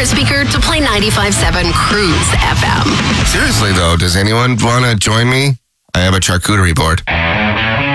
speaker to play 95.7 Cruise FM. Seriously, though, does anyone want to join me? I have a charcuterie board.